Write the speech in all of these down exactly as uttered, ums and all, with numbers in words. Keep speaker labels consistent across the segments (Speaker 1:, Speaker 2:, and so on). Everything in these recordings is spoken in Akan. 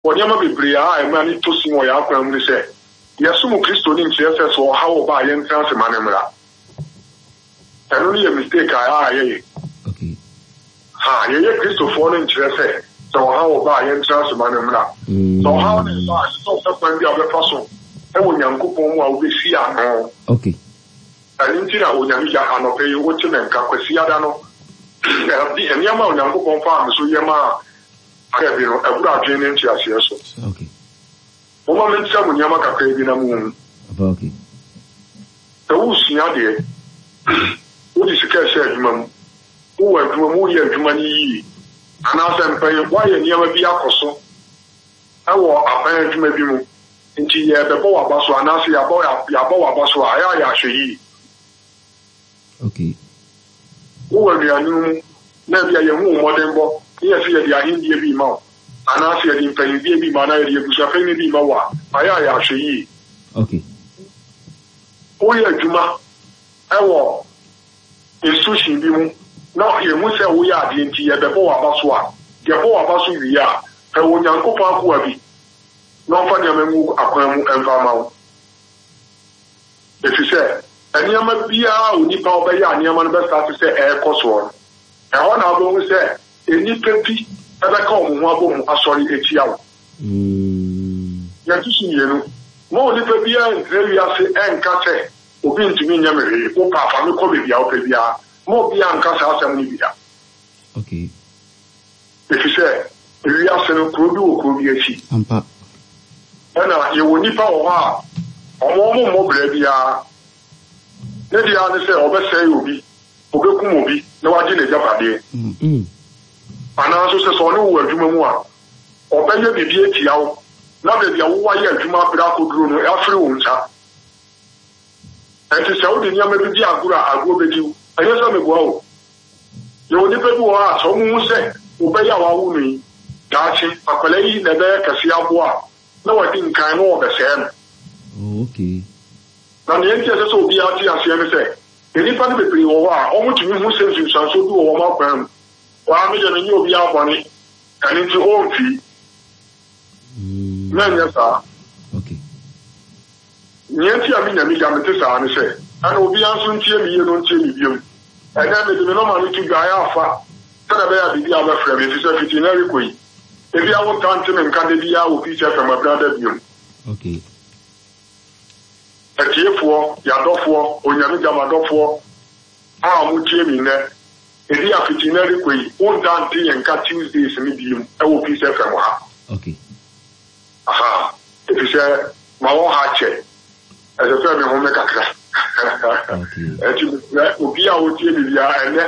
Speaker 1: Wanyama bibria a ema ni tosi wo ya akwa mu se yesumu Kristo ni nkyerese so ha wo ba ye ntanse manemra eno ni mistake a ye
Speaker 2: okay
Speaker 1: ha ye ye Kristo fo ni nkyerese so ha wo ba ye ntanse manemra so ha ni ba so so kwa ndi abefa so e wo Nyankopon mu a wo besi ano
Speaker 2: okay
Speaker 1: ani ntira wo nyami ya anope yi wo tene nka kwasi ada no e eniyama wo Nyankopon fa am so yema akabi no ebura adwene nti ase so
Speaker 2: okay
Speaker 1: Oma mentia mu nyama kakra bi na mu
Speaker 2: okay
Speaker 1: e wo sunya de wo di sika sha adwuma mu wo wa adwuma mu ye adwuma ni yi ana sa mpan wa ye nyama bi akoso awo apan adwuma bi mu nti ye bebo wa baso ana se ya bo ya bo wa baso aya ya hwe
Speaker 2: okay
Speaker 1: wo wa nuanu na bia ye hu modembo ye se ye dia hindi bi ma ana se ye mpan bi bi ma na ye busa fe ni bi ma wa aya ya hwe
Speaker 2: okay
Speaker 1: wo ye adwuma ewo institution bi mu na ye mu se wo ya ade nti ye bebo wa baso a ye bo wa baso wi a e wo Nyankopon akwa bi no fa dia memu akwan mu enfa ma wo efise eniyama bia onipa obeya aniyama no be start se e koso e ho na abo se enipa bi ebe ka omo ho abo mu asori etia wo
Speaker 2: mm
Speaker 1: ya tusu yenu mo onipa bia nzeri ase enka se obi ntumi nyamere wo pa fa me ko bia wo pe bia mo bia nka sa asem ni bia
Speaker 2: okay
Speaker 1: efise ewi ase no kro bi wo kro bi achi
Speaker 2: ampa
Speaker 1: ana ye woni pa wo ha omo mo mo bra bia ne dia ne se obesai obi obekum obi na waje ne japade
Speaker 2: mm
Speaker 1: ana so se so ne wo adwuma mu a obeye bibie tiawo na be bia wo waye adwuma bra koduro no afre wo nsa enti se wo de nyama bi agura agro bediu ayo so mebo wo ye woni pe bi wo a so mu se obeya wa wo ni daachi akwala yi na be kasi abo a na wadi nkan no obesai no
Speaker 2: okay
Speaker 1: na ne ntia se so bi ati ase ne se enipa ne bepri wo wa o mutumi hu sensu sanso bi wo ma kwan wa me je ne ni obi abone kan nti o mfi
Speaker 2: mm
Speaker 1: na nya sa
Speaker 2: okay
Speaker 1: ne ntia mi nya mi ga mete sa ne se ana obi anso ntie mi ye no ntie mi biom ana me de no ma no tu ga ya afa tana be ya bibi abafra me fi se fiti na rekoi ebi awo tante me nka de bi ya wo fi se fa ma brada biom
Speaker 2: okay
Speaker 1: Etiefo yadofo onyame jamadofo a mu tie mi ne edi afitina rekoi on dante yenka Tuesdays ni biom e wo fi se fam ha
Speaker 2: okay
Speaker 1: aha efi se ma wo ha che e se fe mi ho me kakra
Speaker 2: okay
Speaker 1: eti obi a wo tie mi bia ene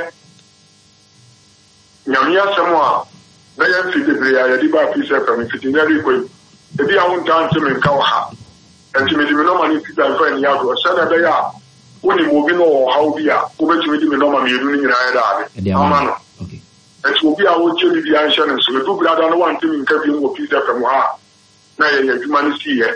Speaker 1: nyame asemo a na yan fi de bria ya di ba fi se fam fitina rekoi ebi a won dante me nka wo ha enti me di me normal ni pizza fa ni yago sada da ya woni mo bi no ha obi a wo be tumi di me normal me edu ni nyina ya da ama no
Speaker 2: okay
Speaker 1: enti obi a wo chemi bi an hye so du brada no wan timi nka bi mo pizza fa mo ha na ye ye dwuma ni si ye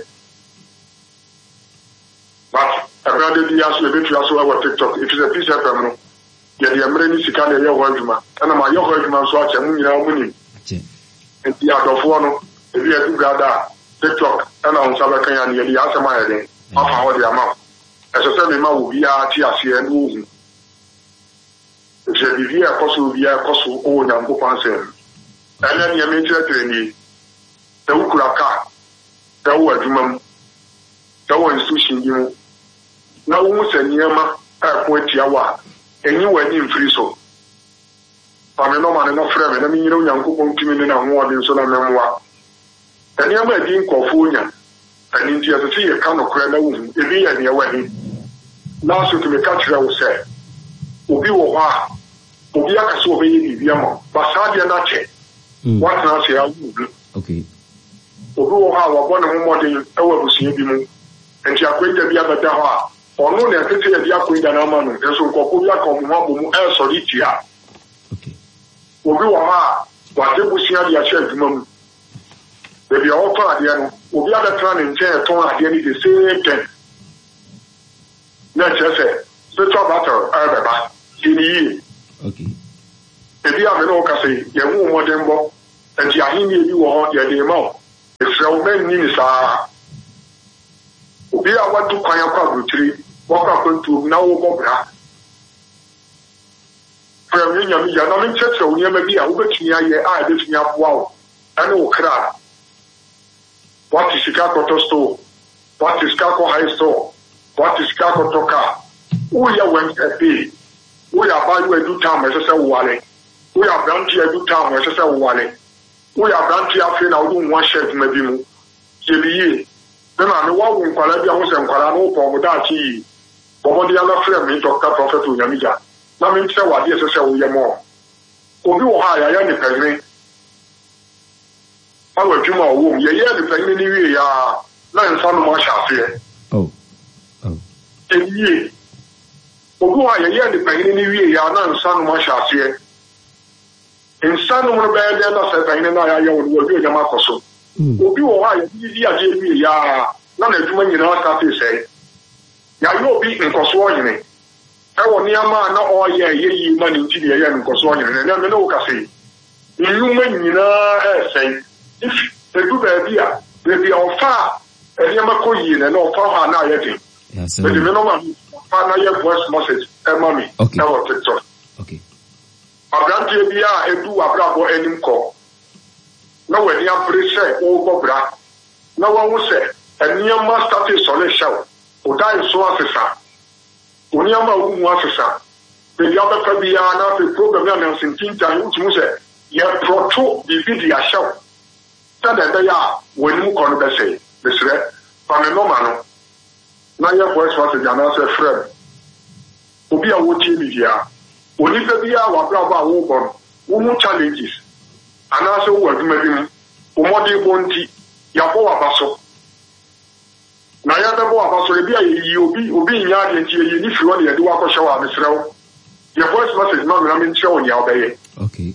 Speaker 1: but brada bi aso be tu aso wa TikTok if is a pizza fa mo ye de amre ni sika na ye ho adwuma ana ma ye ho adwuma so a che mu nyina mu ni
Speaker 2: ache
Speaker 1: enti adofo no ebi e du brada TikTok ana on sabe kan ya ni yeli asema ya den afa ho de ama eso se me ma wo bia ti ase en wo hu je bibi a koso bia koso o nya mbo pansem ana ni me tire ni te ukura ka te wo adwuma te wo institution bi mu na wo mu se niema a ko atia wa enyi wani mfiri so pa me no ma no frɛ me na me nyiro Nyankopɔn timi ne na ho ode so na memwa ani ama di nkofo nya ani nti asese ye ka no kra na wo ebi ya ne wani na so to me ka kira wo se obi wo ha obi aka so obi ye bibia mo ba sa dia na che what na se ya wo
Speaker 2: okay
Speaker 1: obi wo ha wa bona ho modern e wa busie bi mu enti akwenda bi abata ho a ono na tete ya bi akwenda na ma no enso nkofo bi aka mo ha bo mu e sori tia
Speaker 2: okay
Speaker 1: obi wo ha wa de busia dia che adwuma mu Baby, all for the will be other turning chair torn at the end of the same thing. Let's just say, the top battle, everybody, in the year.
Speaker 2: Okay.
Speaker 1: If you have an okase, you won't want them, and you are in the you want your demo. If your men is a we are what to Quayaka tree, walk up to now Bobra. From Yamia, no church, or Yamia, Ubekia, I did me up wow, and no cry. What is Chicago store? What is Chicago High Store? What is Chicago Toka? We are went a day. We are by way do time as I say, Wally. We are brandy a do time as I say, Wally. We are brandy a fin out one shed, maybe. Jimmy, then I know what we call it, and Quarano for Mudachi. For the other friend, me Doctor Prophet to Yamija. Now, me say what yes, I say, we are more. Who do high, I am the penny. I will do my womb, ye are the penny, we are not some much affair.
Speaker 2: Oh, oh.
Speaker 1: In ye. Who are ye the penny, we are not some much affair. In some of the bad, then I said, I know I will do the Marcoso. Obi wo ha ya ye ya na na adwuma nyina aka te sei ya yo bi nkoso onyene e wo niama na o ye ye yi ma ni ntidi ye nkoso onyene na me no ka sei nyuma nyina e sei if the do ba bia be bia ofa e niama ko yi na ofa ha na ye tin yes but me no ma fa na ye voice message e ma me na wo TikTok
Speaker 2: okay
Speaker 1: abrantie bia edu abrabo enim ko na when you appreciate all Bobra, no one will say, and near master is on a show, or die so officer. Unyama officer. The other Fabiana, the program announcing King Time, which was a year pro two, the video show. Then they are when you can be say, the threat from a normal. Now your voice was a answer friend. Ubi a watching media. Only the Bia or Brava Woburn, who challenges. And also, what maybe Umodi Bonti, Yapo Abaso. Nayada Abaso, you be Ubi Yard and you if you want to do a show of Israel. Your voice message not running show in your bay.
Speaker 2: Okay.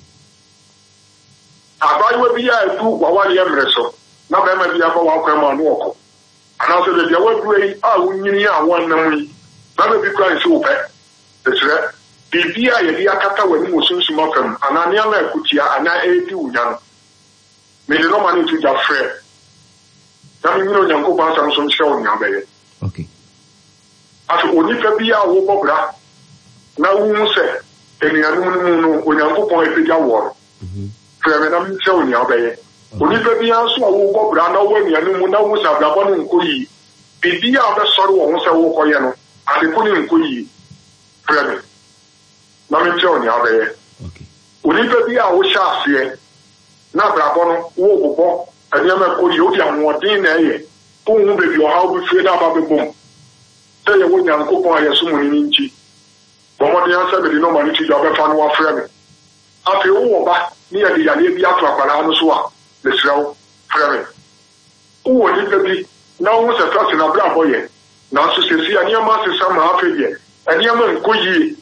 Speaker 1: I will be a two Wawali Emreso, not maybe a welcome on walk. And also that your work way, I will need one memory. Never be crying so bad. That's right. Bibia ye akata wani musunsu mafam anania na akutia ana edi unyan me de no mani to ja frɛ na me no nyanko ba sam so nhyɛ onya bɛyɛ
Speaker 2: okay
Speaker 1: aso onipa bia wo bobra na wu sɛ enianu mu no onyanko pon epegya wo mhm frɛ me na me nhyɛ onya bɛyɛ onipa bia so wo bobra na wo enianu mu na wu sa brabɔ no nkoyi bibia obɛsɔre wo ho sɛ wo kɔyɛ no ade ko ne nkoyi frɛ me na me tell you abe
Speaker 2: okay
Speaker 1: onipa bi a wo sha ase na brabo no wo bobɔ anyama ko yi odi anwodin na eye ko hu be bi o ha wo fie da ba be bom say ye wo nyankopon aye so mu ni nchi bomode ansa be di no mani ti do be fa no wa frɛ me afi wo ba ni ye di yale bi ato akwara no so a le srew frɛ me wo ni pe bi na wo se trust na brabo ye na so se si anyama se sama afi ye anyama nko yi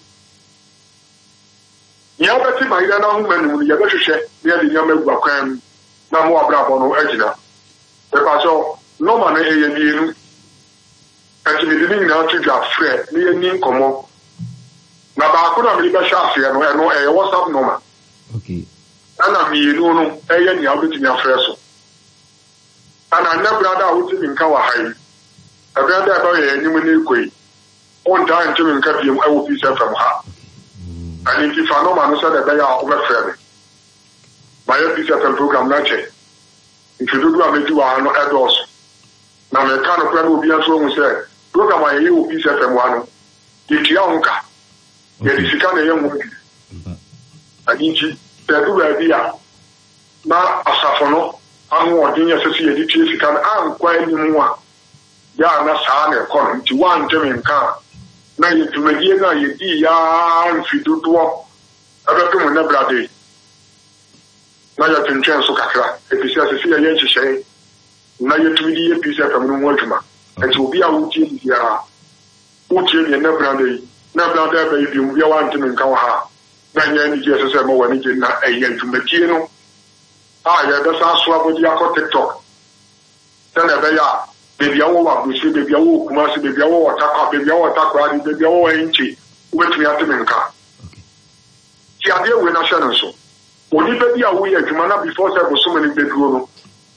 Speaker 1: ya beti ma ida na hu menu ya be hwehwe ya di nyama gua kwan na mo abrabo no agina e ba so no ma na eye bienu ati bi ni na tu ja frɛ ni eni nkomo na ba ko na me be hwa afi no e no e WhatsApp number
Speaker 2: okay
Speaker 1: ana mi enu no eye ni abeti nya frɛ so ana na brada wo ti nka wa hai e brada ba ye enyim ni koi on da ntimi nka biem e wo fi se from ha and if I know man said that they are over fair. My episode program nature. If you do a medu are no adults. Now me kind of friend will be so we say program I you be set from one. If you unka. There is kind of young woman. And inchi there do idea. Na asafono anu odin yesesi ye di tie kan an kwa ni mu a. Ya na saa na ekọ nti wan temi nka. Na ye tumedie na ye di ya mfidudo abeto mu na brade na ya tentwen so kakra episia se ya ye nhyehyɛ na ye tumedi ye pisia kam no mu adwuma enti obi a wutie dia wutie ne na brade na brade ba yi mu bia wan temi nka wa ha na nya ni je se se mo wani je na ɛyɛ tumedie no a ya da sa so abodi akɔ TikTok tena be ya baby awo wa busi baby awo kuma si baby awo wa takwa baby awo takwa di baby awo enchi wetumi atemenka ti ade we na hye no so oni baby awo ye adwuma na before say boso mani beduro no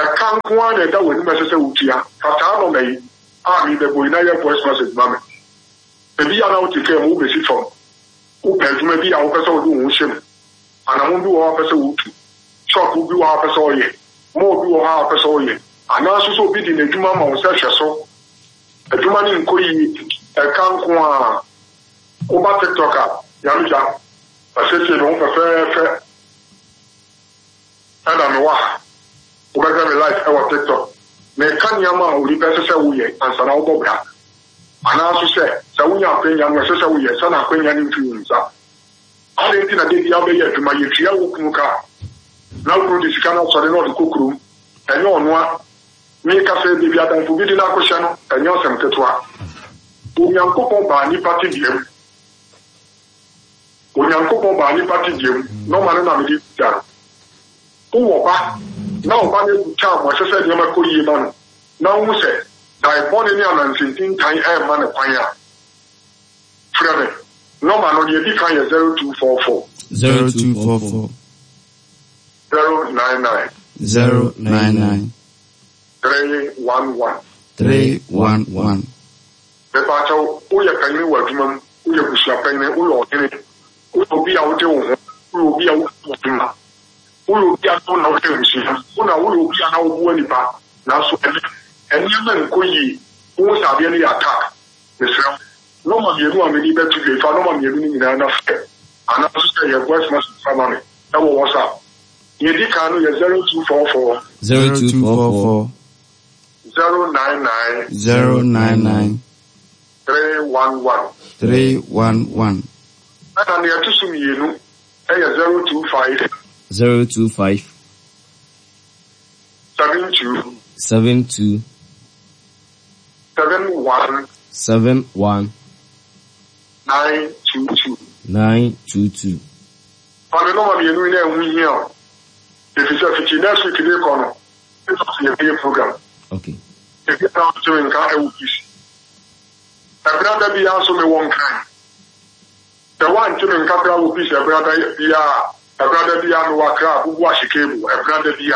Speaker 1: can't go on and that with Messer Utia. Fatano may army the Boyna voice message, mamma. Maybe I know to care who is it from. Who can maybe our person do him. And I won't do our person. Short will do our person. More do our person. And also so big in the Juma on such a so. A Juma in Koi, a can't go on. Over TikTok, Yamija. I said, you don't prefer. And I'm wa. Over the life our TikTok. Me can yama who represents a way and Sana Boga. And also say, Sawunya Penya, my sister, we are Sana Penya influence. I didn't think I did the other to my Yetria Wukuka. Now, through this canal, so they know the cook room. And no one. Make us say the other forbidden question and your sem tetua. Unyanko Bani party game. Unyanko Bani party game. No man na me did. Who ba? Now Bani charm was said Yamako Yiman. Now who said, I born in and fifteen time air man a pioneer. Friend, no man on the kind zero two four four.
Speaker 3: Zero two four four.
Speaker 1: Zero nine nine.
Speaker 3: Zero nine nine.
Speaker 1: Three one one.
Speaker 3: Three one one.
Speaker 1: The battle, who are penny workman, who are Busha penny, who are in it, who will be out there, who will be out of who will be out of the machine, who will be an old one back. Now, so and you men Koyi, who was a really attack. Mister No one you know, I mean, better to be found on your meaning in enough. And also say your voice must be family. That was what's up. You did can zero two four four.
Speaker 3: Zero two four four.
Speaker 1: Zero nine nine.
Speaker 3: Zero nine nine.
Speaker 1: Three one one.
Speaker 3: Three one one.
Speaker 1: And the other two you know, zero two five.
Speaker 2: Zero two five.
Speaker 1: Seven two.
Speaker 2: Seven two.
Speaker 1: Seven one.
Speaker 2: Seven one.
Speaker 1: Nine two two.
Speaker 2: Nine two two.
Speaker 1: I know what you're doing here. If it's a fifty next week, they corner. It's a program.
Speaker 2: Okay.
Speaker 1: If you're not doing car, I will kiss. A brother be also me one kind. The one to me, Capra will be a brother be a brother be a Waka who wash a cable, a brother be a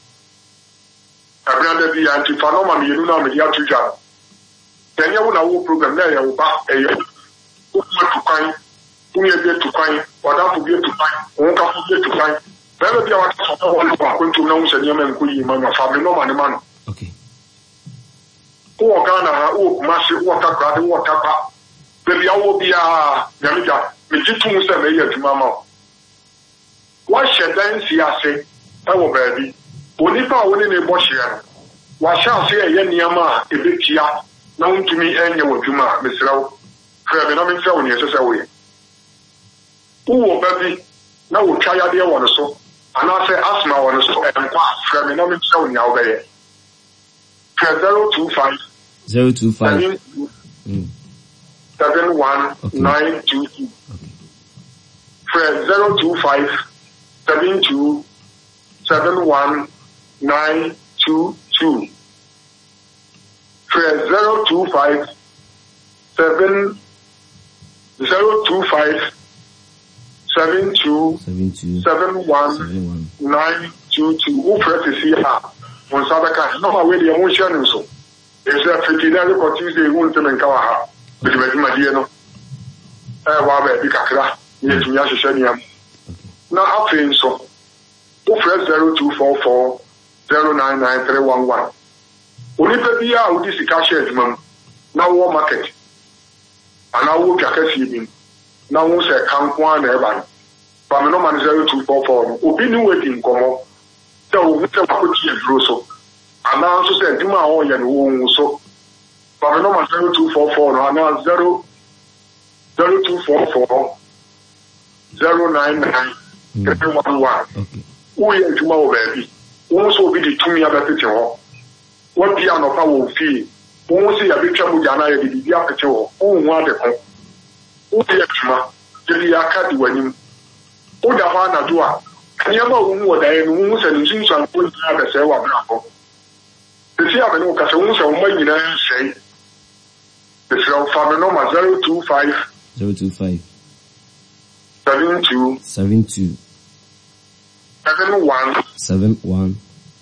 Speaker 1: a brother be anti phenomenon, you know, me the job. Then you will program there, you will back a year to find, who you get to find, or that will get to find, who can get to find. Never be our going to know and Yemen Queen, my family, no money man.
Speaker 2: Okay.
Speaker 1: Who are Ghana, who massive water garden, water park. Baby, I will be a Yamija, me two seven years to Mamma. Why should I see us say, oh, baby? Only for winning a bush here. Why shall say a Yama, a bit here, known to me and your Juma, Mister Rowe. Crabinomin Sound, yes, as away. Who, baby, now we'll try idea one or so. And I say, asthma one or so, and pass Crabinomin Sound now there. Zero two five.
Speaker 2: Zero two five.
Speaker 1: Seven, mm. seven one
Speaker 2: okay.
Speaker 1: nine two two.
Speaker 2: Okay.
Speaker 1: Fred zero two five seven two seven one nine two two. Fred zero two five seven zero two five seven two
Speaker 2: seven two
Speaker 1: seven one
Speaker 2: seven one
Speaker 1: nine two two. Who press is here? On Sabaka, no way the emotion so. If a fifty-nine or Tuesday, won't them in Kawaha. But my dear, no. I want a big crack. Yes, we are Shaniam. Now, I'll think so. Who press zero two four four zero nine nine three one one. Only the out this cash man. Now, war market. And I will get a now, who say, come one ever. But no man zero two four four. Opinion waiting, come on. So, we can put you in so. And I also said, do my own and womb so. But no man zero two four four, no, now zero zero two four four zero nine nine three one one.
Speaker 2: Okay.
Speaker 1: Who is tomorrow, baby? Who also be the two me other picture? What the other power fee? Who see a picture with Jana, the other picture? Who want the home? Who is Tuma? The Akadi wedding. Who the Havana do? And you know who would I who said, since I'm going to have a say what now. The Siamano Casons are money in say. The Sel Faminoma zero two five
Speaker 2: zero two five
Speaker 1: seven two
Speaker 2: seven two
Speaker 1: seven one
Speaker 2: seven one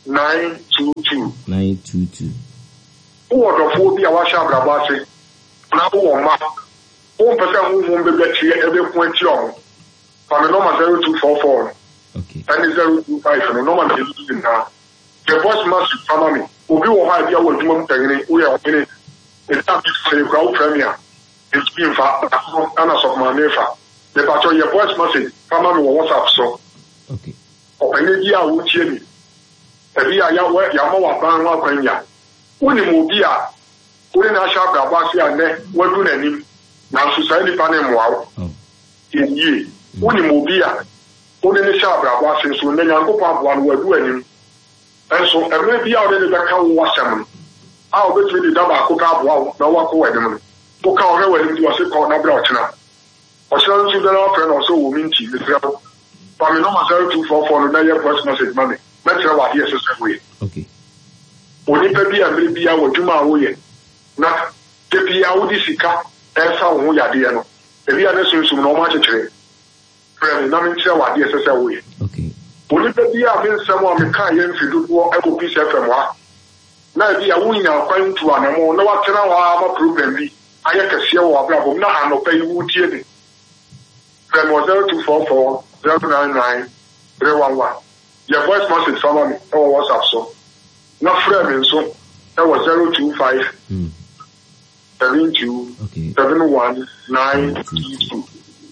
Speaker 1: nine two two.
Speaker 2: nine two two.
Speaker 1: Who are the four be our Shabrabasi? Now, ma. One percent who won't be get here every point young. From the number zero two four four.
Speaker 2: Okay.
Speaker 1: And zero two five from the number now. The voice must follow me. Who will have your work money? We are in it. It's not a crowd premier. It's been for Anna of my neighbor. The battle your voice message, family will WhatsApp so.
Speaker 2: Okay.
Speaker 1: Or any year would hear me. Every year, Yamawa Banga Quenya. When you move here, when I shall Brabasi and then, what do you name? Now, society panel wow. In ye, when you move here, when you shall Brabasi, so then I'll go up one word doing. And so, every year, already back how was them. I'll bet with the double cook up wow, no one go at them. Book out when you are sick on a brochina. Or sell to the friend or so will mean to the travel. From the number zero two four four, no year voice message money. Let's have our ears the way.
Speaker 2: Okay.
Speaker 1: Only baby and baby, I will do my way. Not the Pia Udisica, and some who are dear. If you are listening to no much trade, friend, nothing to our dear sister way.
Speaker 2: Okay.
Speaker 1: Only baby, I mean, someone can yen to do what I will be self and what. Now, be a winner, according to an amount, no one can have a problem. I can see our problem now, and pay you would hear it. Friend was zero two four four, zero nine nine, three one one. Your voice message follow me or WhatsApp so. Not friend so that was zero two five
Speaker 2: mm.
Speaker 1: seven two
Speaker 2: okay.
Speaker 1: seven one nine two two.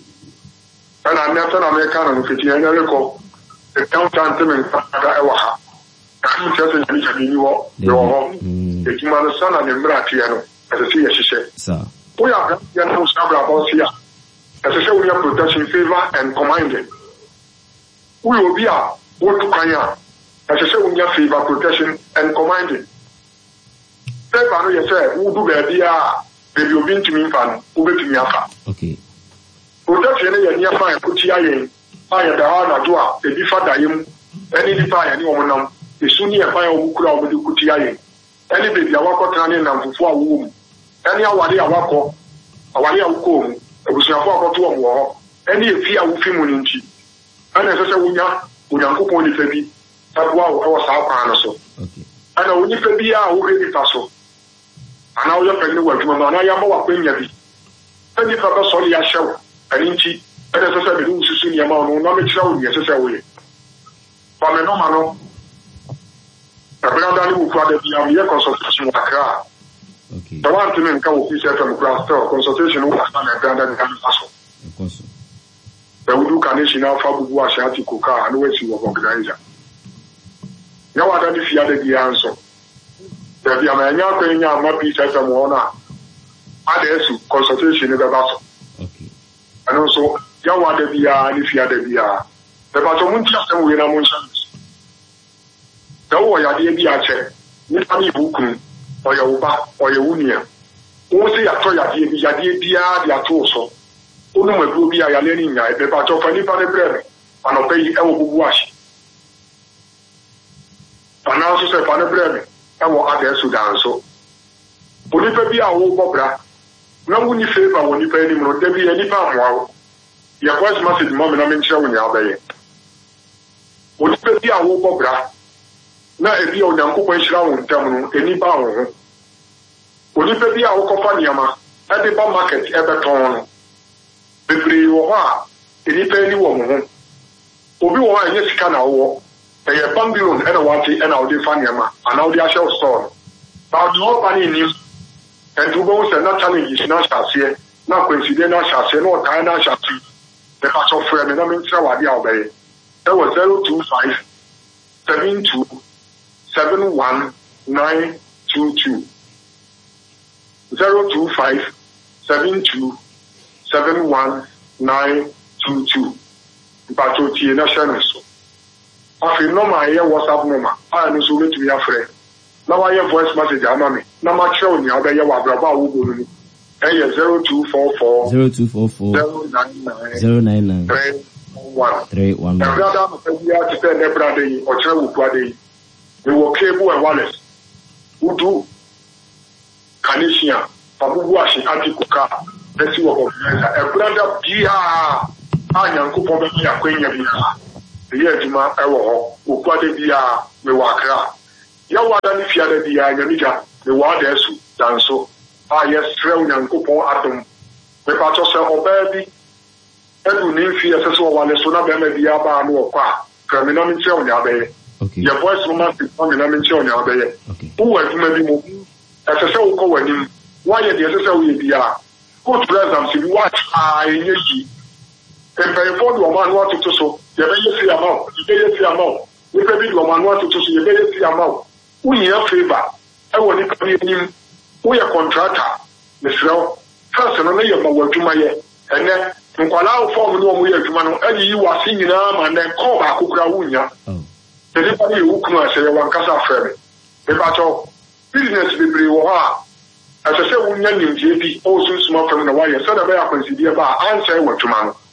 Speaker 1: And I'm not an American and fifty and I recall the countdown to me Ewaha. I'm just a little bit new your home. The human son and the Bratiano as a C S said.
Speaker 2: Sir.
Speaker 1: We are young about here. As I say, we are protection favor and commanding. We will be a what to Kanya. As I say, we have favor, protection, and commanding. Favor, you say, who do baby, baby, you've been to me, fan, who be to me,
Speaker 2: okay.
Speaker 1: Protection, and near fire, put here, fire the hard doa, the differ him, any fire, any woman, the Sunni and fire who could have the Kutia, any baby, I walk out and for a womb, any awadi, I walk off, awadi, I will come, I was a walk to a war, any fear will film in tea. And as I say, we are, we are going to be. That wow, I was out so.
Speaker 2: Okay.
Speaker 1: And I will need to be out already paso. And now you're pregnant with my man. I am more when you be. And if I was only a show, an inchy, and as I said, we do see your mom, no, it's show, yes, I will. But I know, Mano. A brother who got the Amia consultation with a car.
Speaker 2: Okay.
Speaker 1: The one to me come with yourself from grass store consultation with a son and brother can paso.
Speaker 2: Of course.
Speaker 1: The Udu Carnation Alpha Buwa Shati Kuka and where she was organizer. No one if you had the answer. There be a man out there, my piece as a warner. Others consultation in the battle.
Speaker 2: Okay.
Speaker 1: And also, you want to be a if you had the beer. The battle won't just win a motions. The way I did be a check. Nipani Buku, or your Uba, or your Unia. Who say a toy at the Yadia, the Atoso. Who know a good be a learning, the battle for Nipani bread, and obey El Wash. And also say, Father Bremen, I will add a Sudan so. Would it be our old Bobra? No one you favor when you pay him, or there be any palm wow. Your voice must be moment I'm in showing your bay. Would it be our old Bobra? Now, if you don't go and shroud any bound. Would it be our companion at the bomb market ever torn? The play or any penny woman. Obi wa yes can our a bungalow and a watty and our defaniama, and now the actual store. Now, no money news, and to go and not telling you, not shall see, not coincidental shall say, no time I shall see. The house of friend, and I mean, so I obey. That was zero two five seven two seven one nine two two. Zero two five seven two seven one nine two two. But to T national. I feel no my WhatsApp number. I am so to be a friend. Now I have voice message. I'm me. Now my show you how they are about Ubu. Hey, zero two four four
Speaker 2: zero two four four
Speaker 1: zero nine nine
Speaker 2: zero nine nine
Speaker 1: three one
Speaker 2: three one.
Speaker 1: Now brother, we are to spend every day or travel per day. We will cable and wireless. Who do? Canisian, Pabuashi, Antikuka. Let's see what we have. A brother, Gia, I am Kupa, Queen. ye adwuma ewo ho okwade bia me wakra ya wada ni fiade bia nyamija me wada esu danso a yes trew nyankopon adom me pa to se obabi edu ni fi ese so wale so na be ma bia ba no okwa kramina mi che onya be
Speaker 2: okay
Speaker 1: your voice woman ti come na mi che onya be
Speaker 2: okay
Speaker 1: who adwuma bi mo ese se wo ko wanim why ye de ese se wo ye bia go to exam si watch ah enye yi e for do man what to so ye be ye fi amount ye be ye fi amount we be do man what to so ye be ye fi amount who ye favor e wo ni ka nim who ye contractor misro first no ye ma wadwuma ye ene nkwala form no mo ye adwuma no ani yi wase nyina ma nen ko ba kokura wunya
Speaker 2: oh
Speaker 1: tele pa ye wukunu ase ye wankasa freme e ba to business be bre wo ha ase se wunya nimje bi o so small firm na why so da be akonsidia ba answer wadwuma no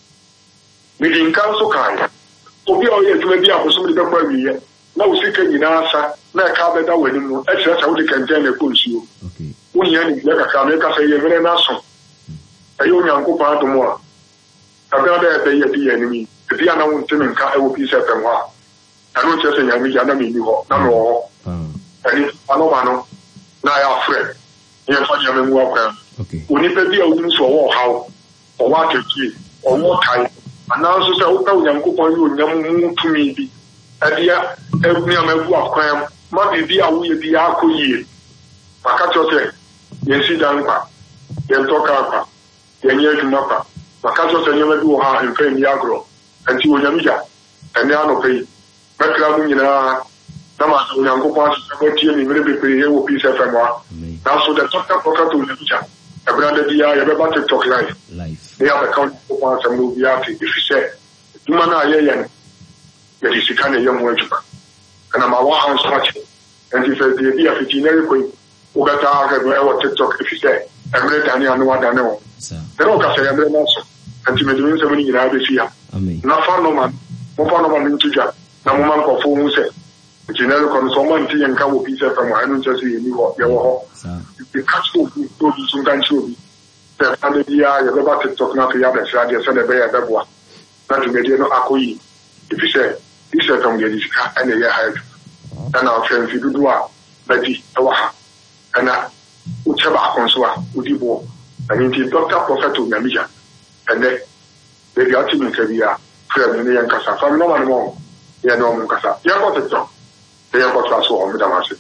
Speaker 1: midin kanso kan obi o ye adwuma bi akoso mi be kwa wiye na wo sika nyina asa na ka be da wani mu e kire sa wo de kanjan na konsuo
Speaker 2: okay
Speaker 1: wunya ni ye ka me ka se ye vere na so ayo nyanko pa to mo abia da be ye bi ye ni bi ana won tin nka e wo bi se pem ho anu che se nyami ja na mi ni ho na no ho ani ano ma no na ya friend ye fa nyame mu akwa
Speaker 2: okay
Speaker 1: oni pe bi a wo so wo hawo o wa teki o mo kai ananso se wo ka nyanko pa yo nyam mu tumi bi adia e nyam agu akwan ma bi bi a wo ye bi akoyie maka cho se ye si dan kwa ye to ka kwa yenye adwuma pa makaso se nyama bi wo ha mfa mi agro anti onyamija ene ano pei makra mu nyina na ma so nyankopon so se tie ni mere bebre ye wo peace fm wa na so the doctor pocket onyamija ebranda dia ye be ba TikTok live
Speaker 2: live
Speaker 1: ya be count ko sa mu bia ti ifise duma na ye ye ye di sikane ye mu adwuma kana ma wa han so achi anti fe di dia fiti na ko ugata ga e wo TikTok ifise emre tani anu wa dane wo pero ka se yamre na so anti me dun se mani gira be fia
Speaker 2: amen
Speaker 1: na fa no man mo fa no man ntuja na mo man ko fo mu se jinero ko so man ti yanka wo bi se fa mo anu nche se yemi ho ye wo ho the catch to to bi sun kan chu bi se ande dia ye be ba TikTok na ya be sa dia se de be ya be boa na tu me de no akoyi if se if se tom ye disika ene ye ha ana o fen fi dudu a ba di e wa ha ana o cheba akonso a o di bo and indeed, Doctor Prophet Onyamija, and then they got him in Korea, Fred and Kasa, from no one more, they are no Kasa. You got it, John. They are got us all with Damasi.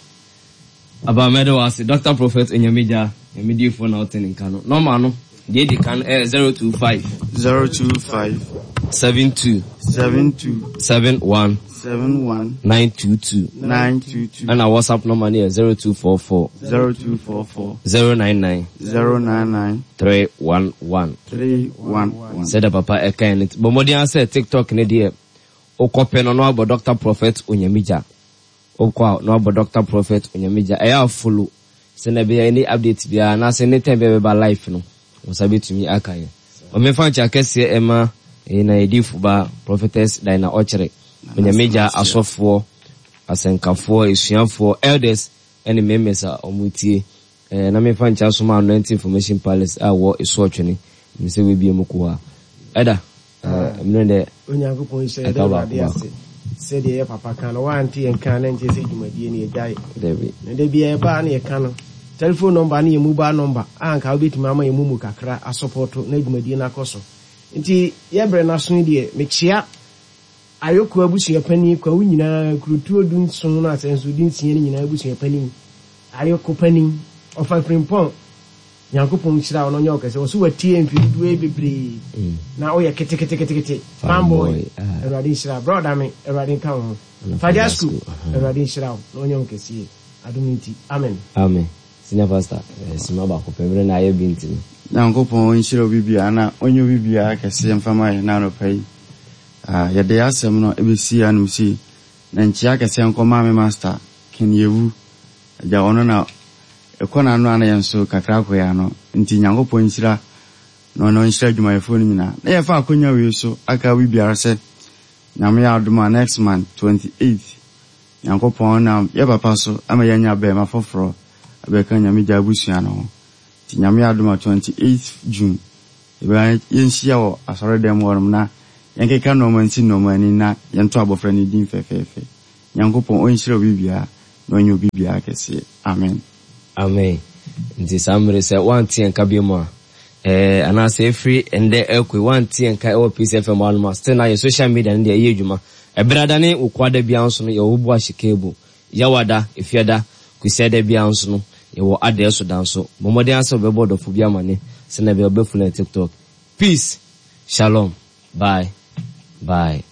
Speaker 2: About Meadow was Doctor Prophet Onyamija, a media phone out in Kano. No man, they can air zero two five
Speaker 3: zero two five
Speaker 2: seven two
Speaker 3: seven two
Speaker 2: seven one
Speaker 3: seven one
Speaker 2: nine two two
Speaker 3: nine two two
Speaker 2: and our WhatsApp number here zero two four four
Speaker 3: zero two four four
Speaker 2: zero nine nine
Speaker 3: zero nine nine
Speaker 2: three one one
Speaker 3: three one one.
Speaker 2: Said the papa a kind it. But Modian said TikTok ne dear. O copy no about Doctor Prophet Onyamija. O kwa no about Doctor Prophet Onyamija. I have follow. Send a be any updates be and I send anytime be about life no. Was a bit to me akaye. O me fan cha kese Emma in a difuba prophetess Dina Ochere. Onyamija asofo asenkafo esuafo elders any members are omutie. Eh na me fan cha so ma anointing information palace a wo eso otwene. Me say we bi emuko a. Eda eh me no de
Speaker 4: Onyankopon ise de wade ase. Se de papa kan no wanti en kan na nje se dwumadie ne ejai.
Speaker 2: David.
Speaker 4: Ne de bia e ba na e kan no. Telephone number na ye mobile number. Anka obetimi ama ye mumu kakra asupporto na dwumadie na koso. Nti ye bre na so de me chia ayoko abusua pani kwa wu nyina krutuo dun so na asenso din tie ni nyina abusua pani. Ayoko pani ofa frimpon. Nyankopon chira ono nyo kese oso watie mfidu e bebre na o ye kete kete kete kete fanboy erade chira brother me erade kan ho fadia school erade chira no nyo kese adumiti amen
Speaker 2: amen senior pastor sima ba ko pemre na ye binti
Speaker 3: Nyankopon nchira bibia na onyo bibia kese mfama ye na no pai ah ye de asem no ebesi anu si na nchia kese nkoma me master kenyewu ja ono na ekona no ana yenso kakra ko ya no nti Nyankopon nchira no no nchira dwumayefo ni nyina na ye fa akonya we so aka wi biara se nyame ya aduma next month twenty-eighth Nyankopon na ye papa so ama ya nya be ma foforo abeka nyame ja abusua no ti nyame ya aduma twenty-eighth June ebe yenhia wo asore dem worum na yankeka no man si no man na yanto abofra ne din fefefe nyankopon onhyira bibia na onyo bibia kese amen
Speaker 2: amen nti samre se wanti enka bi mo eh anase efri ende ekwe wanti enka e Peace F M alma still na your social media ndi aye adwuma ebrada ne ukwada bia nso no ye wobu ahikebu yawada efiada kusede bia nso no ye wo adeso danso bomode anse obebodo fu bia mane se na be obefula TikTok. Peace, shalom, bye, bye.